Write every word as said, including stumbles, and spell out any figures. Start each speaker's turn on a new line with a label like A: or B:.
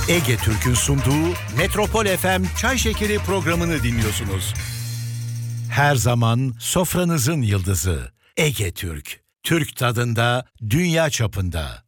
A: Ege Türk'ün sunduğu Metropol F M Çay Şekeri programını dinliyorsunuz. Her zaman sofranızın yıldızı Ege Türk. Türk tadında, dünya çapında.